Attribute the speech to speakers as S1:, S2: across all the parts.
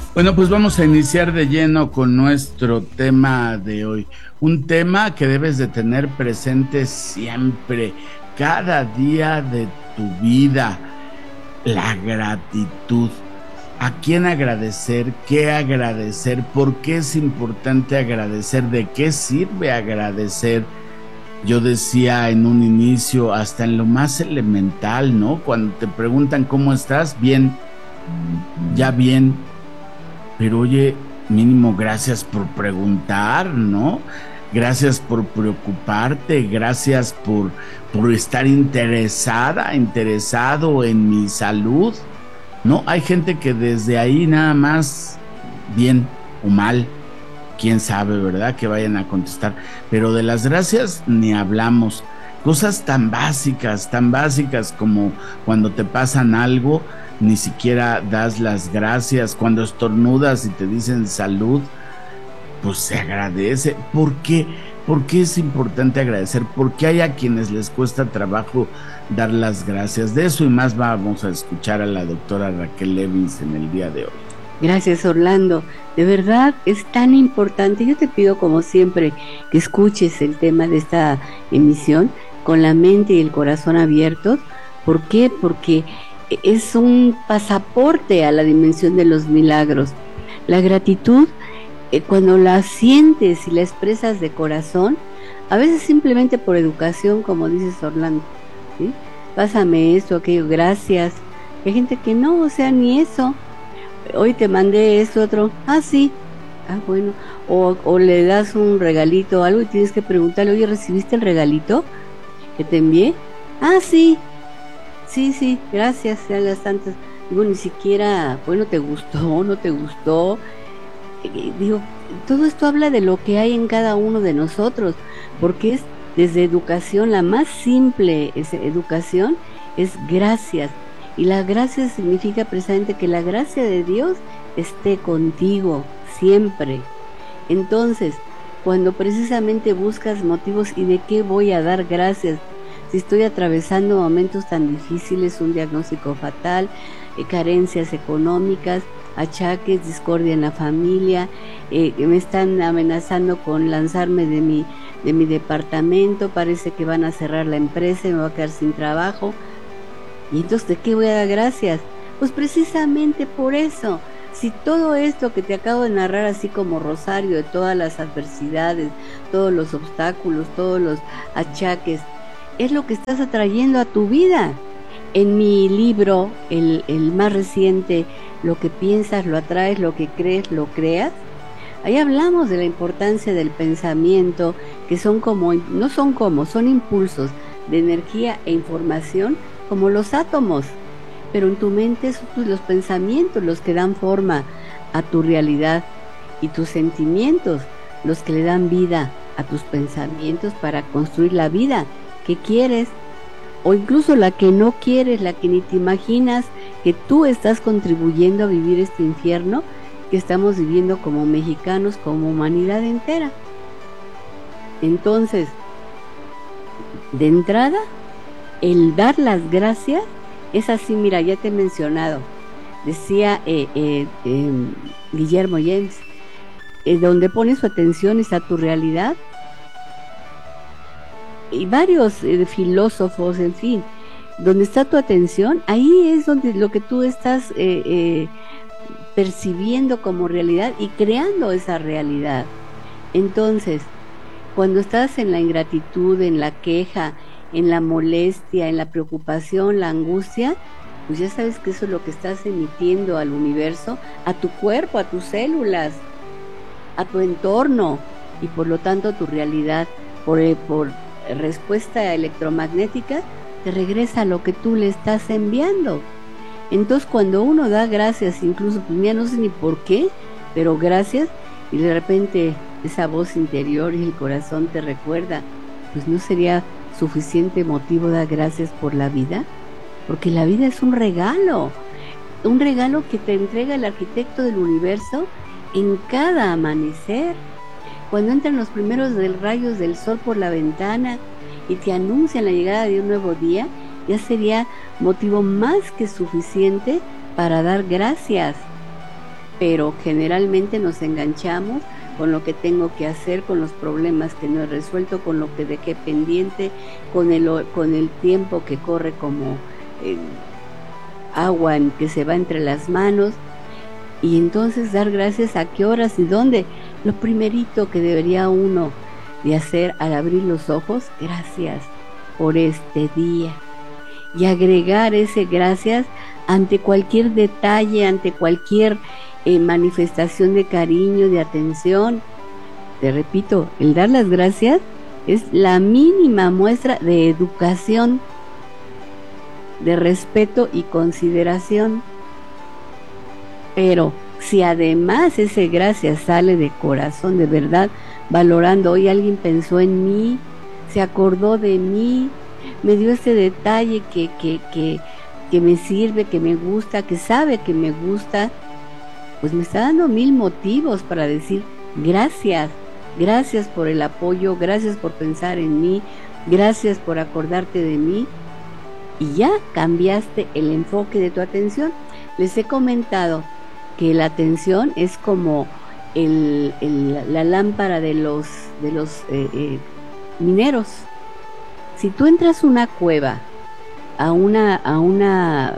S1: Bueno, pues vamos a iniciar de lleno con nuestro tema de hoy. Un tema que debes de tener presente siempre, cada día de tu vida, la gratitud. ¿A quién agradecer? ¿Qué agradecer? ¿Por qué es importante agradecer? ¿De qué sirve agradecer? Yo decía en un inicio, hasta en lo más elemental, ¿no? Cuando te preguntan cómo estás, bien, ya bien, pero oye, mínimo gracias por preguntar, ¿no? Gracias por preocuparte, gracias por estar interesado en mi salud, ¿no? Hay gente que desde ahí nada más, bien o mal, quién sabe, ¿verdad? Que vayan a contestar. Pero de las gracias ni hablamos. Cosas tan básicas como cuando te pasan algo, ni siquiera das las gracias. Cuando estornudas y te dicen salud, pues se agradece. ¿Por qué? ¿Por qué es importante agradecer? Porque hay a quienes les cuesta trabajo dar las gracias. De eso y más vamos a escuchar a la doctora Raquel Levins en el día de hoy.
S2: Gracias, Orlando. De verdad es tan importante. Yo te pido, como siempre, que escuches el tema de esta emisión con la mente y el corazón abiertos. ¿Por qué? Porque es un pasaporte a la dimensión de los milagros. La gratitud, cuando la sientes y la expresas de corazón, a veces simplemente por educación, como dices, Orlando, ¿sí? Pásame esto, aquello, gracias. Hay gente que no, o sea, ni eso. Hoy te mandé esto, otro, sí, bueno, o le das un regalito o algo y tienes que preguntarle, oye, ¿recibiste el regalito que te envié? Sí, gracias, ya las tantas. Digo, ni siquiera, bueno, ¿te gustó? ¿No te gustó? Digo, todo esto habla de lo que hay en cada uno de nosotros, porque es desde educación, la más simple educación es gracias. Y la gracia significa precisamente que la gracia de Dios esté contigo siempre. Entonces, cuando precisamente buscas motivos y de qué voy a dar gracias, si estoy atravesando momentos tan difíciles, un diagnóstico fatal, carencias económicas, achaques, discordia en la familia, me están amenazando con lanzarme de mi departamento, parece que van a cerrar la empresa y me voy a quedar sin trabajo. ¿Y entonces de qué voy a dar gracias? Pues precisamente por eso. Si todo esto que te acabo de narrar, así como rosario de todas las adversidades, todos los obstáculos, todos los achaques, es lo que estás atrayendo a tu vida. En mi libro, el más reciente, Lo que piensas, lo atraes, lo que crees, lo creas, ahí hablamos de la importancia del pensamiento, que son son impulsos de energía e información como los átomos, pero en tu mente son los pensamientos los que dan forma a tu realidad y tus sentimientos los que le dan vida a tus pensamientos para construir la vida que quieres o incluso la que no quieres, la que ni te imaginas que tú estás contribuyendo a vivir este infierno que estamos viviendo como mexicanos, como humanidad entera. Entonces, de entrada, el dar las gracias es así, mira, ya te he mencionado, decía Guillermo James, donde pones su atención está tu realidad, y varios filósofos, en fin, donde está tu atención, ahí es donde lo que tú estás percibiendo como realidad y creando esa realidad. Entonces, cuando estás en la ingratitud, en la queja, en la molestia, en la preocupación, la angustia, pues ya sabes que eso es lo que estás emitiendo al universo, a tu cuerpo, a tus células, a tu entorno y por lo tanto a tu realidad. Por respuesta electromagnética te regresa lo que tú le estás enviando. Entonces cuando uno da gracias, incluso pues ya no sé ni por qué, pero gracias, y de repente esa voz interior y el corazón te recuerda, pues no sería suficiente motivo dar gracias por la vida, porque la vida es un regalo que te entrega el arquitecto del universo en cada amanecer. Cuando entran los primeros rayos del sol por la ventana y te anuncian la llegada de un nuevo día, ya sería motivo más que suficiente para dar gracias. pero generalmente nos enganchamos con lo que tengo que hacer, con los problemas que no he resuelto, con lo que dejé pendiente, con el tiempo que corre como eh, agua que se va entre las manos. Y entonces dar gracias a qué horas y dónde. Lo primerito que debería uno de hacer al abrir los ojos, gracias por este día. Y agregar ese gracias ante cualquier detalle, ante cualquier manifestación de cariño, de atención. Te repito, el dar las gracias es la mínima muestra de educación, de respeto y consideración. Pero si además ese gracias sale de corazón, de verdad, valorando, hoy alguien pensó en mí, se acordó de mí, me dio este detalle que me sirve, que me gusta, que sabe que me gusta, pues me está dando 1000 motivos para decir gracias, gracias por el apoyo, gracias por pensar en mí, gracias por acordarte de mí, y ya cambiaste el enfoque de tu atención. Les he comentado que la atención es como la lámpara de los mineros. Si tú entras a una cueva, a una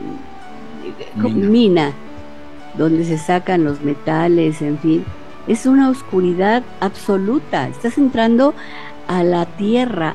S2: mina donde se sacan los metales, en fin, es una oscuridad absoluta. Estás entrando a la tierra,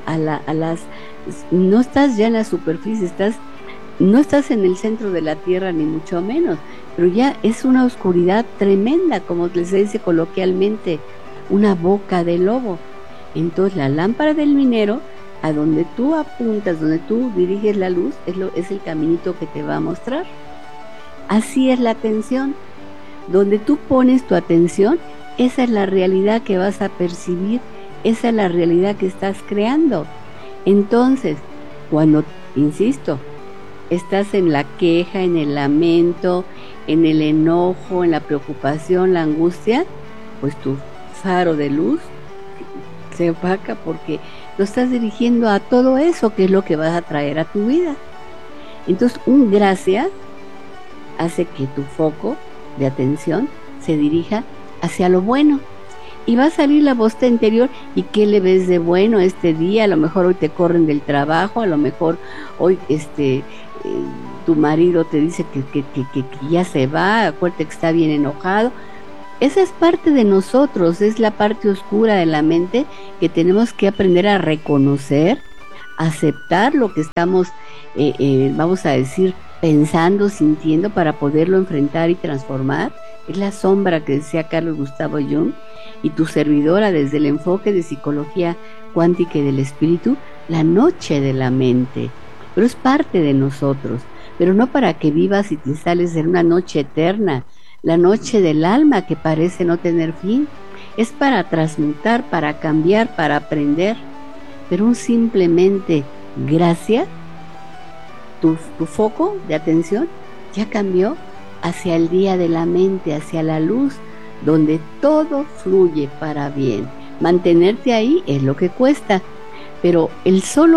S2: no estás ya en la superficie, no estás en el centro de la tierra ni mucho menos, pero ya es una oscuridad tremenda, como les dice coloquialmente, una boca de lobo. Entonces la lámpara del minero, a donde tú apuntas, donde tú diriges la luz, es el caminito que te va a mostrar. Así es la atención. Donde tú pones tu atención, esa es la realidad que vas a percibir, esa es la realidad que estás creando. Entonces, cuando, insisto, estás en la queja, en el lamento, en el enojo, en la preocupación, la angustia, pues tu faro de luz se opaca porque lo estás dirigiendo a todo eso que es lo que vas a traer a tu vida. Entonces, un gracias hace que tu foco de atención se dirija hacia lo bueno. Y va a salir la voz interior, ¿y qué le ves de bueno este día? A lo mejor hoy te corren del trabajo, a lo mejor hoy tu marido te dice que ya se va, acuérdate que está bien enojado. Esa es parte de nosotros, es la parte oscura de la mente que tenemos que aprender a reconocer, aceptar lo que estamos, vamos a decir, pensando, sintiendo, para poderlo enfrentar y transformar. Es la sombra que decía Carlos Gustavo Jung, y tu servidora desde el enfoque de psicología cuántica y del espíritu, la noche de la mente. Pero es parte de nosotros, pero no para que vivas y te instales en una noche eterna, la noche del alma que parece no tener fin. Es para transmutar, para cambiar, para aprender. Pero un simplemente gracias, tu foco de atención ya cambió hacia el día de la mente, hacia la luz, donde todo fluye para bien. Mantenerte ahí es lo que cuesta, pero el solo